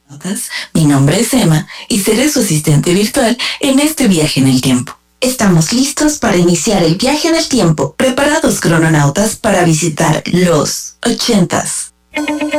Mi nombre es Emma y seré su asistente virtual en este viaje en el tiempo. Estamos listos para iniciar el viaje en el tiempo. Preparados, crononautas, para visitar los 80s.